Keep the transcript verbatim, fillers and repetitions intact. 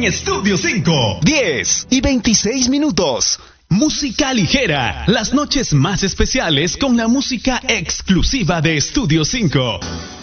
Estudio cinco. diez y veintiséis minutos. Música ligera. Las noches más especiales con la música exclusiva de Estudio cinco.